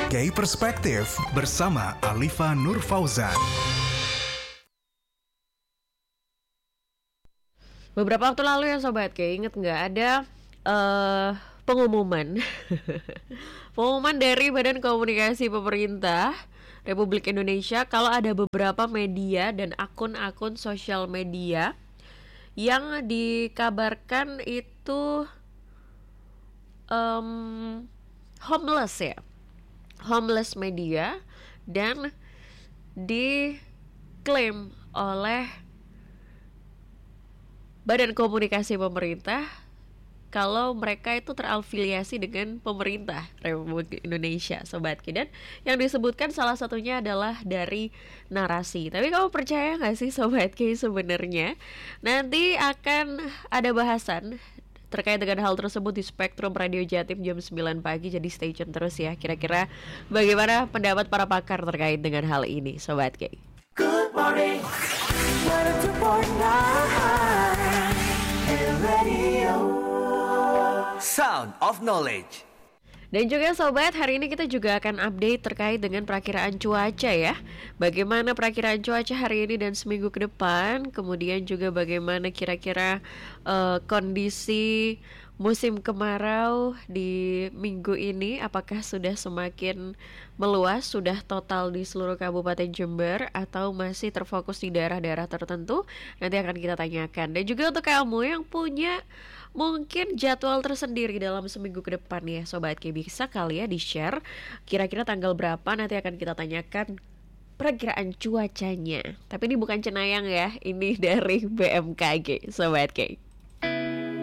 Gay Perspektif bersama Alifa Nur Fauzan. Beberapa waktu lalu ya Sobat Gay, inget nggak ada pengumuman pengumuman dari Badan Komunikasi Pemerintah Republik Indonesia kalau ada beberapa media dan akun-akun sosial media yang dikabarkan itu homeless media, dan diklaim oleh Badan Komunikasi Pemerintah kalau mereka itu terafiliasi dengan pemerintah Republik Indonesia, Sobat Ki. Dan yang disebutkan salah satunya adalah dari Narasi. Tapi kamu percaya gak sih Sobat Ki, sebenarnya nanti akan ada bahasan terkait dengan hal tersebut di Spektrum Radio Jatim jam 9 pagi. Jadi stay tune terus ya. Kira-kira bagaimana pendapat para pakar terkait dengan hal ini, Sobat Ki? Good morning, 102.9 Radio Sound of Knowledge. Dan juga Sobat, hari ini kita juga akan update terkait dengan perakiraan cuaca ya. Bagaimana perakiraan cuaca hari ini dan seminggu ke depan. Kemudian juga bagaimana kira-kira kondisi musim kemarau di minggu ini. Apakah sudah semakin meluas, sudah total di seluruh Kabupaten Jember, atau masih terfokus di daerah-daerah tertentu? Nanti akan kita tanyakan. Dan juga untuk kamu yang punya mungkin jadwal tersendiri dalam seminggu ke depan ya Sobat Ki, bisa kali ya di-share kira-kira tanggal berapa, nanti akan kita tanyakan perakiraan cuacanya. Tapi ini bukan cenayang ya, ini dari BMKG Sobat Ki.